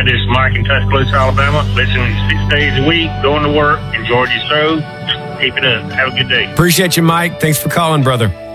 This is Mike in Tuscaloosa, Alabama. Listening 6 days a week, going to work, enjoyed your show. Keep it up. Have a good day. Appreciate you, Mike. Thanks for calling, brother.